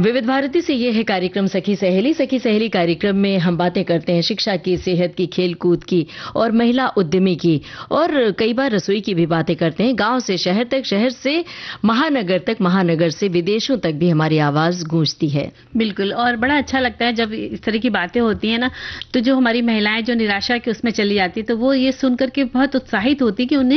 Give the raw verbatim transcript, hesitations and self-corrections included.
विविध भारती से ये है कार्यक्रम सखी सहेली। सखी सहेली कार्यक्रम में हम बातें करते हैं शिक्षा की, सेहत की, खेल कूद की और महिला उद्यमी की, और कई बार रसोई की भी बातें करते हैं। गांव से शहर तक, शहर से महानगर तक, महानगर से विदेशों तक भी हमारी आवाज गूंजती है। बिल्कुल, और बड़ा अच्छा लगता है जब इस तरह की बातें होती हैं ना, तो जो हमारी महिलाएं जो निराशा के उसमें चली जाती है, तो वो ये सुन करके बहुत उत्साहित होती है कि उन्हें